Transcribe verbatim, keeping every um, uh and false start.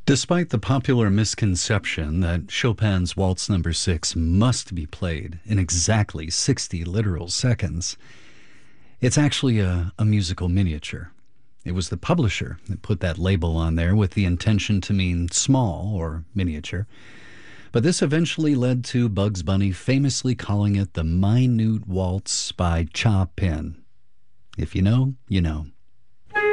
Despite the popular misconception that Chopin's Waltz Number Six must be played in exactly sixty literal seconds, it's actually a, a musical miniature. It was the publisher that put that label on there with the intention to mean small or miniature. But this eventually led to Bugs Bunny famously calling it the Minute Waltz by Cha Pin. If you know, you know.